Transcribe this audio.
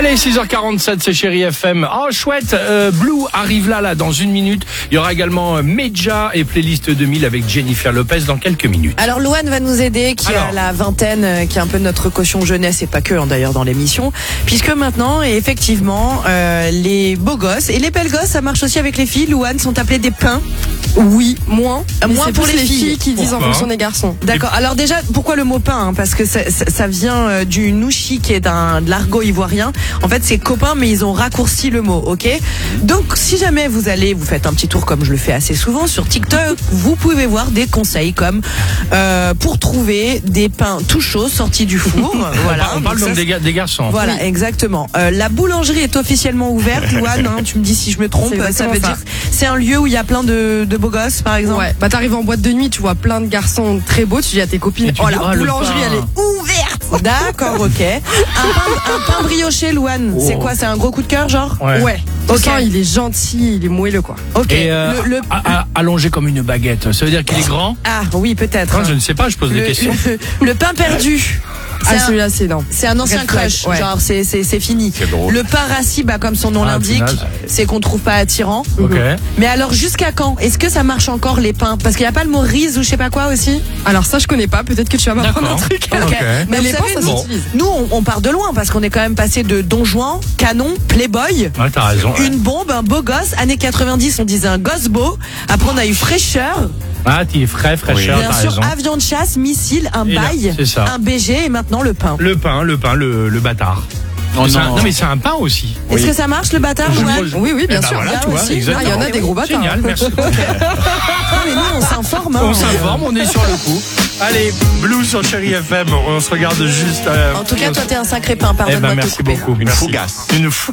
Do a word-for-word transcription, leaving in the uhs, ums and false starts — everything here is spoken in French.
Allez, six heures quarante-sept, c'est Chérie F M. Oh, chouette, euh, Blue arrive là, là, dans une minute. Il y aura également euh, Medja et Playlist deux mille avec Jennifer Lopez dans quelques minutes. Alors, Louane va nous aider, qui Alors. a la vingtaine, euh, qui est un peu notre caution jeunesse, et pas que, hein, d'ailleurs, dans l'émission. Puisque maintenant, et effectivement, euh, les beaux gosses et les belles gosses, ça marche aussi avec les filles. Louane, sont appelés des pins. Oui, moins. Euh, Mais moins c'est pour plus les filles. qui disent en Pourquoi fonction des garçons. D'accord. Alors déjà, pourquoi le mot pain, hein? Parce que ça, ça, ça vient euh, du nouchi, qui est d'un, de l'argot ivoirien. En fait, c'est copain, mais ils ont raccourci le mot, ok? Donc, si jamais vous allez, vous faites un petit tour, comme je le fais assez souvent, sur TikTok, vous pouvez voir des conseils comme euh, pour trouver des pains tout chauds sortis du four. Voilà. On parle Donc donc ça, des, ga- des garçons. Voilà, Oui. exactement. Euh, la boulangerie est officiellement ouverte, Louane, hein, tu me dis si je me trompe. C'est Ça exactement veut ça. dire c'est un lieu où il y a plein de, de beaux gosses, par exemple. Ouais, bah t'arrives en boîte de nuit, tu vois plein de garçons très beaux, tu dis à tes copines, Et tu oh dis, la oh, le boulangerie pain. elle est ouverte. D'accord, ok. Un pain, un pain brioché, Louane, c'est Oh. quoi? C'est un gros coup de cœur, genre? Ouais. Ouais, Ok. ok, il est gentil, il est moelleux quoi. Ok. Et euh, le, le- a- a- allongé comme une baguette. Ça veut dire qu'il est grand? Ah oui, peut-être. Non, je ne sais pas, je pose des Le, questions. le, le pain perdu. C'est Ah un- celui-là c'est non. C'est un ancien Red flag, crush, ouais. genre c'est c'est c'est fini. C'est drôle. Le pain rassis, bah comme son nom Ah, l'indique, punaise. c'est qu'on trouve pas attirant. Ok. Mais alors jusqu'à quand? Est-ce que ça marche encore les pains? Parce qu'il y a pas le mot riz ou je sais pas quoi aussi. Alors ça je connais pas, peut-être que tu vas m'apprendre un D'accord. truc. Ok. Ok. Mais vous les pains savez, ça nous, s'utilise. nous on, on part de loin parce qu'on est quand même passé de Don Juan, Canon, Playboy. Ouais, t'as raison. Une bombe, un beau gosse, années quatre-vingt-dix, on disait un gosse beau. Après, on a eu fraîcheur, Ah, t'es frais, fraîcheur, bien t'as sûr, raison. avion de chasse, missile, un Et là, bail, c'est ça. un B G et maintenant le pain. Le pain, le pain, le, le bâtard. Non, C'est un- non. non, mais c'est un pain aussi. Est-ce que ça marche le bâtard, Je Louane? pose- Oui oui bien Eh ben sûr. voilà, Là tu vois, aussi. exactement. Ah, il y en a des gros bâtards. Génial, merci. Ah, mais nous, on s'informe. hein. On s'informe, on est sur le coup. Allez, Blue sur Chérie F M, on se regarde juste. euh, En tout cas, on toi, se- t'es un sacré pain, Eh pardonne-moi ben, de te merci couper. beaucoup. Une merci. fougasse. Une fou-